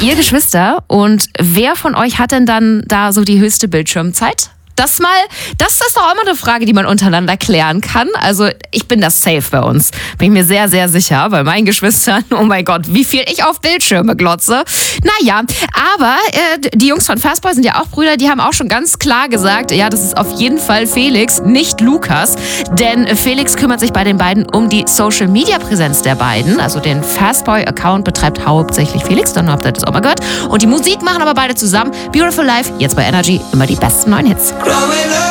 Ihr Geschwister, und wer von euch hat denn dann da so die höchste Bildschirmzeit? Das ist doch auch immer eine Frage, die man untereinander klären kann. Also ich bin das safe bei uns. Bin ich mir sehr, sehr sicher. Bei meinen Geschwistern, oh mein Gott, wie viel ich auf Bildschirme glotze. Naja, aber die Jungs von Fastboy sind ja auch Brüder. Die haben auch schon ganz klar gesagt, ja, das ist auf jeden Fall Felix, nicht Lukas. Denn Felix kümmert sich bei den beiden um die Social-Media-Präsenz der beiden. Also den Fastboy-Account betreibt hauptsächlich Felix. Dann habt ihr das auch mal gehört. Und die Musik machen aber beide zusammen. Beautiful Life, jetzt bei Energy, immer die besten neuen Hits. Growing up.